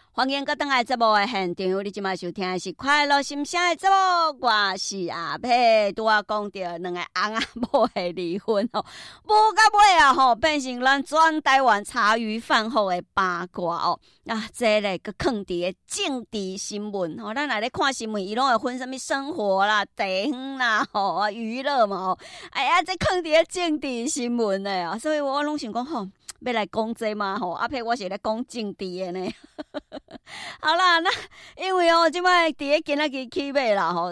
欢迎各位来节目的现场，你今麦收听的是快乐心声的节目，我是阿佩。拄啊讲到两个翁仔某的离婚哦，无到尾啊吼，变成咱全台湾茶余饭后的八卦哦。这个个放伫个政治新闻哦，咱来咧看新闻，伊拢会分什么生活啦、地方啦、吼娱乐嘛吼。哎呀，这放伫个政治新闻的啊，所以我拢想讲吼。要来讲这嘛吼，阿佩我是来讲政治的呢。好啦，那因为即摆伫个今仔日起码啦吼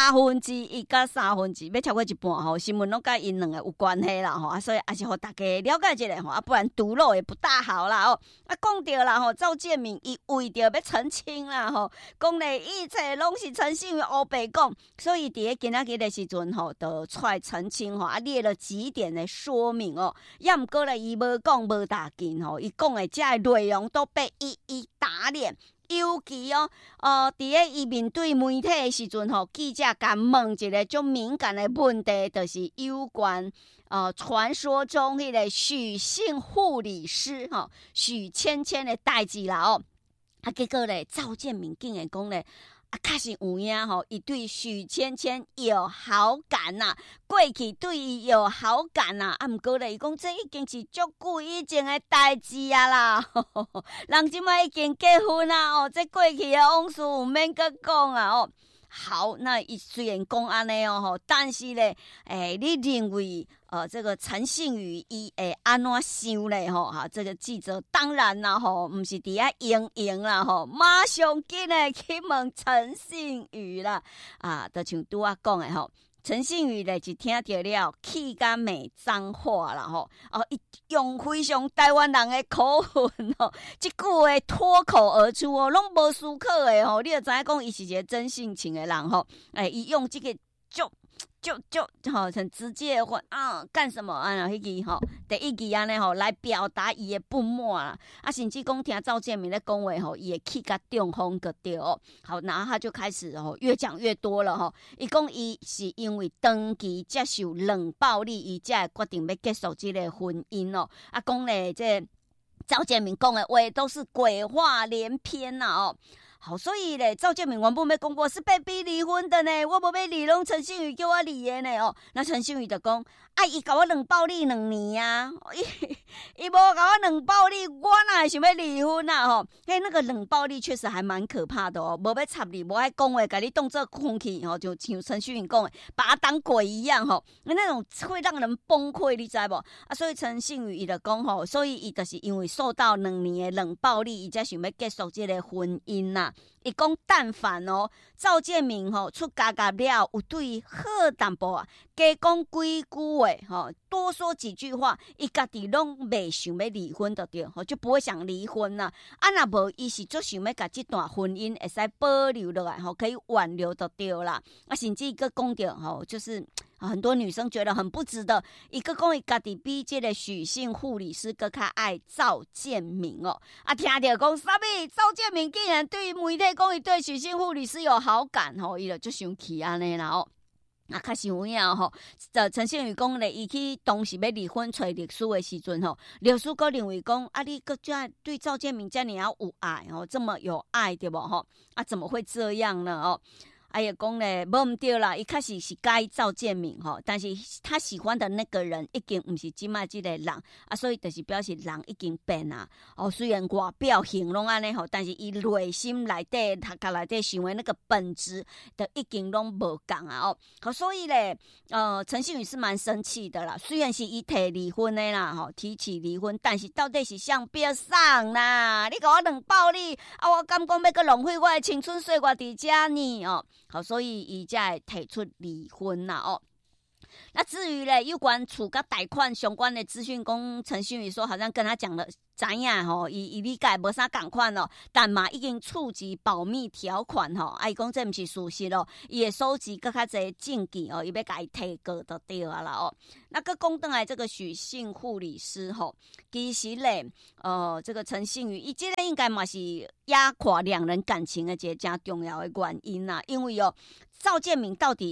，1/3甲2/3，要超过一半吼，新闻拢甲因两个有关系啦吼，所以也是互大家了解一下吼，不然独漏也不大好啦哦。讲到啦吼，赵建铭伊为着要澄清啦吼，讲咧一切拢是陈信宇黑白讲，所以伫个今仔日的时阵吼，就出来澄清吼，列了几点的说明哦。也毋过咧，伊无讲无大紧吼，伊讲的这内容都被一一打脸。尤其伫个伊面对媒体的时阵吼，记者甲问一个足敏感的问题，就是有关传说中迄个许姓护理师吼许芊芊的代志啦哦。结果咧，赵建铭竟然讲咧。确实有影吼，伊对许芊芊有好感呐，过去对伊有好感呐，毋过咧，伊讲这已经是足久以前的代志啊啦，人即摆已经结婚啊哦，这过去的往事毋免阁讲啊哦。好，那伊虽然讲安尼哦吼，但是咧，你认为这个陈信宇伊会安怎想咧吼？哈，这个记者当然啦吼，毋是伫遐应啦吼，马上紧咧去问陈信宇啦，就像拄仔讲诶吼。陈信宇咧就听到了气甲骂脏话啦吼，伊用非常台湾人的口吻吼，即句话脱口而出哦，拢无思考的吼，你就知影讲伊是一个真性情的人吼，伊用这个就很直接的话干什么迄个吼第一句安尼吼来表达伊的不满啦，甚至讲听赵建铭咧讲话吼，伊会气甲中风个对哦。好，然后他就开始越讲越多了吼，伊讲伊是因为长期接受冷暴力，伊才决定要结束这个婚姻哦。讲咧这赵建铭讲的话都是鬼话连篇呐哦。好，所以咧，赵建铭原本要讲我是被逼离婚的呢，我无要离，拢陈信宇叫我离的呢哦。那陈信宇就讲，伊甲我冷暴力2年啊，伊无甲我冷暴力，我哪会想要离婚啊吼？那个冷暴力确实还蛮可怕的哦，无要插你，无爱讲话，甲你当作空气吼，就像陈信宇讲的，把他当鬼一样吼，那种会让人崩溃，你知无？所以陈信宇伊就讲吼，所以伊就是因为受到2年的冷暴力，伊才想要结束这个婚姻呐。伊讲，但凡赵建铭出家了，有对好淡薄啊，加讲几句话多说几句话，伊家己拢袂想要离婚就对就不会想离婚啦。若无伊是足想要甲这段婚姻会使保留落来可以挽留就对啦。甚至一个讲到就是很多女生觉得很不值得，一个讲伊家己比这个许姓护理师更较爱赵建铭听到讲啥物？赵建铭竟然对媒体讲伊对许姓护理师有好感伊就足生气安尼啦较是有影陈信宇讲咧，伊去当时要离婚找律师的时阵律师阁认为讲你阁对赵建铭这么有爱这么有爱对无怎么会这样呢也讲咧，无毋对啦，伊确实是喜赵建铭但是他喜欢的那个人已经毋是即卖即个人所以就是表示人已经变啊虽然外表形容安尼但是伊内心内底他家内底想的那个本质都已经拢无共啊所以咧陈信宇是蛮生气的啦，虽然是伊提离婚的啦提起离婚，但是到底是向边上啦？你甲我冷暴力我敢讲要阁浪费我的青春岁月伫遮呢好，所以伊才会提出离婚啦那至于咧有关厝甲贷款相关的资讯，讲陈信宇说好像跟他讲了知影伊理解无啥共款但嘛已经触及保密条款伊讲这毋是事实伊会收集更较侪证据伊要甲伊提告就对啊啦那个讲回来这个许姓护理师其实咧这个陈信宇伊这个应该嘛是压垮两人感情的一个真重要的原因因为赵建铭到底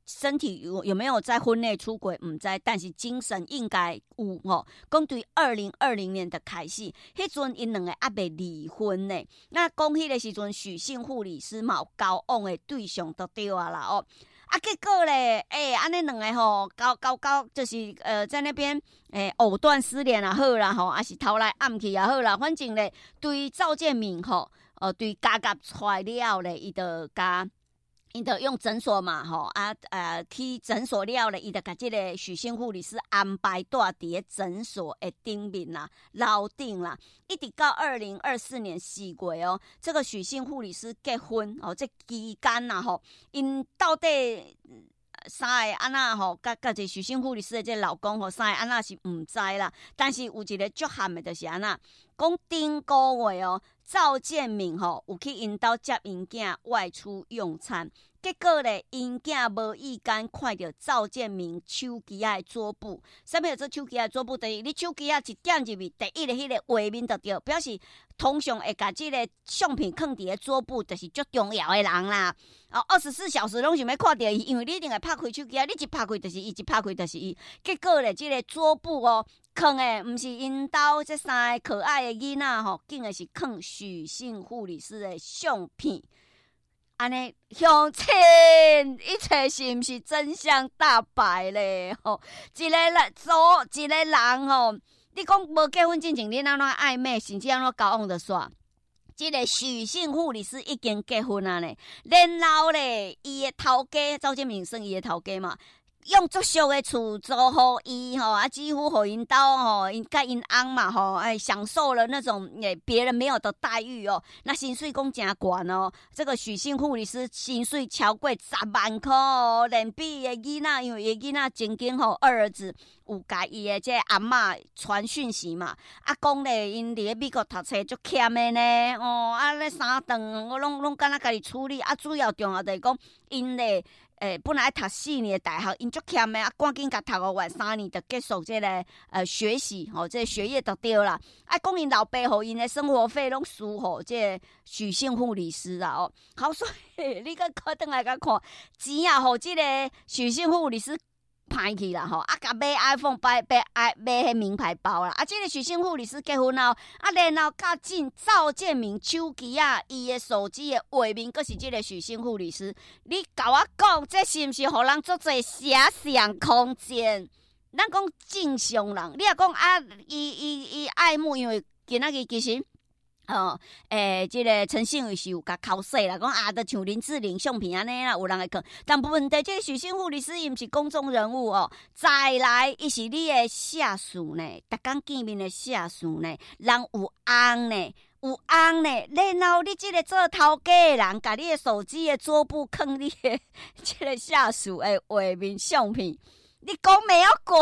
身体有没有在婚内出轨唔知，但是精神应该有哦。讲对2020年的开始，迄阵因两个还未离婚呢。那讲迄个时阵，许姓护理师嘛有交往的对象都对啊啦哦。啊，结果咧，安尼两个吼，交就是在那边藕断丝连也好啦吼，还是偷来暗去也好啦，反正咧，对赵建明吼，对家出来了咧，伊就用诊所嘛吼去诊所了咧，伊就甲即个许姓护理师安排住伫诊所的顶面啦、楼顶啦，一直到2024年4月哦，这个许姓护理师结婚哦，这期间呐吼，因到底三个安那吼，甲这许姓护理师的这老公吼，三个安那是唔知啦，但是有一个足憾的就是安那，讲顶个月哦。赵建明吼有去因兜接因囝外出用餐，结果咧因囝无意间看到赵建明手机的桌布，啥物叫做手机的桌布？就是你手机一点入去，第一个迄个画面就对，表示通常会甲即个相片放伫个桌布，就是足重要的人啦。24小时拢想要看到伊，因为你一定会拍开手机，你一拍开就是伊，一拍开就是伊。结果咧，即个桌布哦。放的毋是因兜这三个可爱的囡仔吼，竟然是放许姓护理师的相片。安尼乡亲，一切是毋是真相大白咧？吼，一个人吼，你讲无结婚之前，你安怎暧昧，甚至安怎交往的煞？这个许姓护理师已经结婚了呢，然后咧，伊的头家赵建明算伊的头家嘛。用足俗的厝租互伊吼，几乎互因兜吼，因甲因翁嘛吼，享受了那种别人没有的待遇哦。那薪水讲真悬哦，这个许姓护理师薪水超过10万块哦，连比伊的囡仔，因为伊囡仔曾经吼二儿子有甲伊的这阿嬷传讯息嘛，讲咧因伫咧美国读册足欠的呢，咧三顿我拢敢若家己处理，主要重要就是讲因咧。本来读4年的大学，因足欠的赶紧甲读完3年就结束这个学习，这个学业就对啦。讲因老爸互因的生活费拢输互这个许姓护理师啊好，所以你个可等来甲看钱啊，互这个许姓护理师。歹去啦吼，甲买 iPhone 买迄名牌包啦，这个许姓护理师结婚后，然后甲进赵建明手机伊的手机的画面，佫是这个许姓护理师，你甲我讲，这是毋是互人做侪遐想空间？咱讲正常人，你若讲伊爱慕，因为今仔日其实。这个陈信宇是有甲考试啦，讲就像林志玲相片安尼啦，有人会讲。但问题，这个许姓护理师伊毋是公众人物哦。再来，伊是你的下属呢，逐工见面的下属呢，人有翁呢。然后你这个做头家的人，甲你的手机的桌布放你的这个下属的画面相片。你讲没有鬼，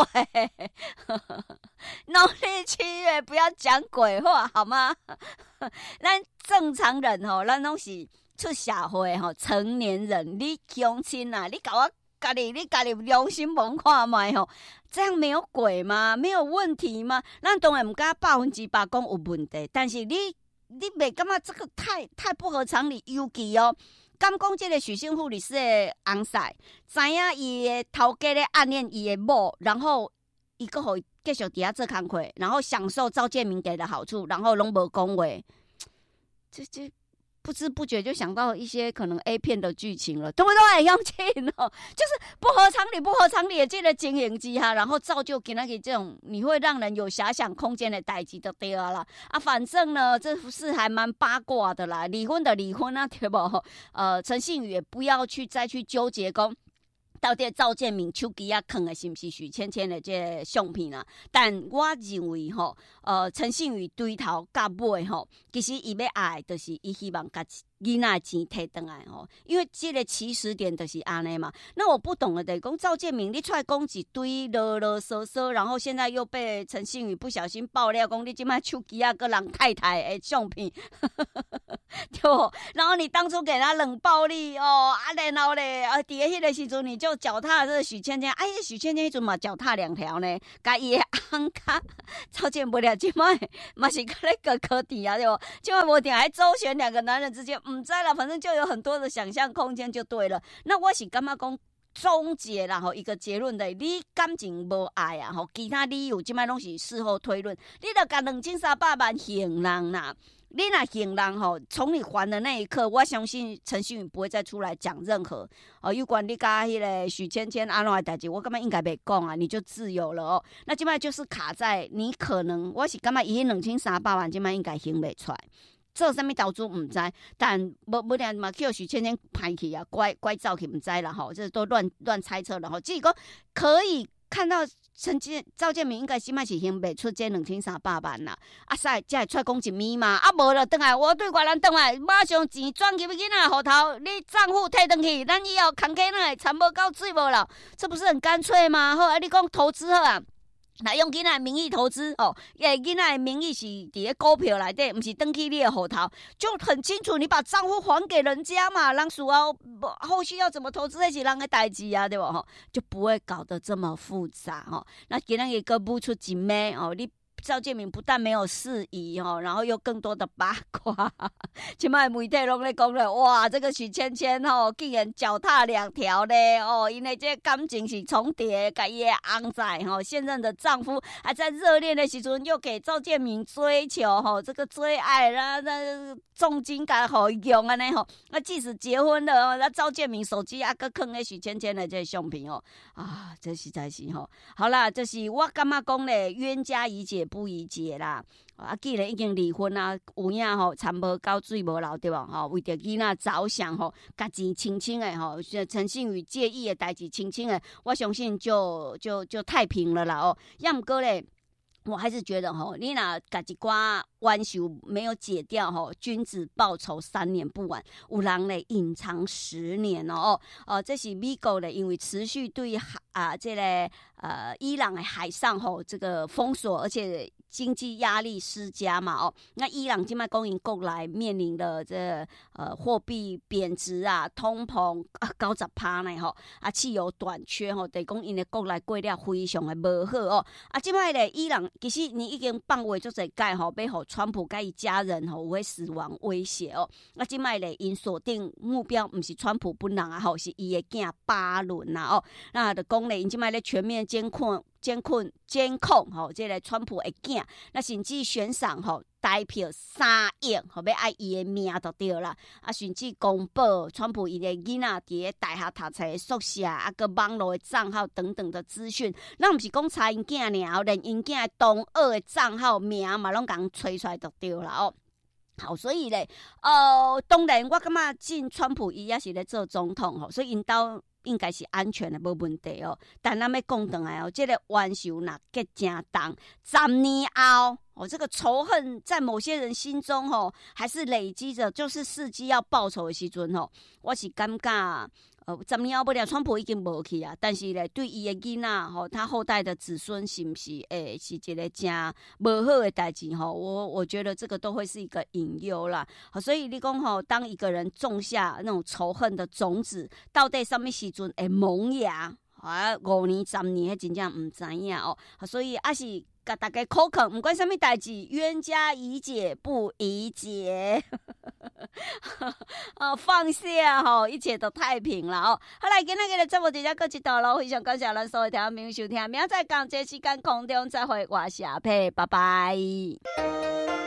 农历7月不要讲鬼话好吗？咱正常人吼，咱拢是出社会吼，成年人，你乡亲啊，你甲我你家己良心问看卖吼，这样没有鬼吗？没有问题吗？咱当然唔敢100%讲有问题，但是你袂感觉这个太不合常理，尤其哦。敢讲这个许姓护理师的翁婿，知影伊的头家咧暗恋伊的某，然后伊阁互伊继续伫遐做工课，然后享受赵建明给的好处，然后拢无讲话，这不知不觉就想到一些可能 A 片的剧情了，对不对？杨庆哦，就是不合常理的这个经营之下，然后造就给那个这种你会让人有遐想空间的代志就对了反正呢，这是还蛮八卦的啦，离婚的离婚啊，对不？陈信宇也不要再去纠结讲。到底赵建明手机放的是不是许芊芊的这相片啊？但我认为吼，陈信宇对头到尾吼，其实伊要爱就是伊希望甲囡仔钱摕回来吼，因为这个起始点就是安尼嘛。那我不懂的就是讲赵建明，你出来讲一堆啰啰嗦嗦，然后现在又被陈信宇不小心爆料，讲你即摆手机个人太太的相片，对不？然后你当初给他冷暴力然后咧，伫迄个时阵你就脚踏这个许芊芊，许芊芊迄阵嘛脚踏2条呢，甲伊的翁甲赵建不了，即摆嘛是个咧可底对不？即摆无定还周旋2个男人之间。知啦，反正就有很多的想象空间就对了。那我是感觉讲终结啦吼，一个结论的，你感情无爱啊吼，其他理由即摆拢是事后推论，你著甲2300万还人啦。你若还人吼，从你还的那一刻，我相信陈信宇不会再出来讲任何有关你甲迄个许芊芊安怎的代志，我感觉应该袂讲啊，你就自由了哦。那即摆就是卡在你可能，我是感觉伊2300万即摆应该还袂出来。做啥物投资唔知，但无定嘛叫许芊芊歹去啊，乖走去唔知啦吼，这都乱猜测了吼。只是讲可以看到赵建明应该起码是还袂出这2300万啦，啊才会出来讲一米嘛，啊无就转来我对外人转来，马上钱转去囡仔户头，你账户退转去，咱以后空客那会参无到水无了，这不是很干脆吗？好，你讲投资好啊。那用囡仔的名义投资哦，囡仔的名义是伫咧股票内底，不是登记你的户头，就很清楚。你把账户还给人家嘛，人属后续要怎么投资那是人的代志啊，对不吼？就不会搞得这么复杂哦。那今天一个不出几枚哦，你。赵建明不但没有事宜然后又更多的八卦，现在媒体拢咧讲了，哇，这个许芊芊竟然脚踏两条咧因为这感情是重叠，甲伊的翁仔现任的丈夫还在热恋的时阵又给赵建明追求这个追爱啦，那重金甲互用安尼那即使结婚了那赵建明手机搁放咧许芊芊的这相片啊，这实在是好啦，就是我感觉讲咧冤家宜解不宜结啦，既然已经离婚啊，有影参无到水无流对吧？为着囡仔着想家己清清的陈信宇介意的代志清清的，我相信就太平了啦要毋过咧。我还是觉得你若家一寡冤仇没有解掉君子报仇3年不晚，有人咧隐藏10年这是美国咧，因为持续对这个伊朗的海上这个封锁，而且经济压力施加嘛那伊朗现在供应国内面临的这货币贬值啊、通膨90%呢汽油短缺等于讲因的国内过了非常的无好现在咧伊朗其实你已经放话足侪届要互川普甲伊家人有会死亡威胁现在咧因锁定目标不是川普本人是伊的囝巴伦那就讲咧因现在咧全面监控这个川普的囝，那甚至悬赏台票3亿，要爱伊的命就对啦。甚至公布川普伊的囡仔伫咧大学读册的宿舍，个网络的账号等等的资讯，那不是讲查因囝尔，连因囝的同学的账号名嘛，拢共吹出来就对啦好，所以咧，当然我感觉进川普伊也是咧做总统所以因兜应该是安全的，无问题但咱要讲回来这个冤仇若结真重，10年后这个仇恨在某些人心中还是累积着，就是伺机要报仇的时阵我是感觉10年后不了，川普已经无去啊，但是咧对伊的囡仔他后代的子孙是不是是一个真无好的代志我觉得这个都会是一个隐忧啦所以你讲当一个人种下那种仇恨的种子，到底什么时阵会萌芽5年10年真正唔知影所以还是甲大家口肯，不管什么代志，冤家宜解不宜结放下一切都太平了好来，今天的节目就到这一道咯，非常感谢咱所有听众朋友收听，明仔载同这时间空中再会，我是阿佩，拜拜。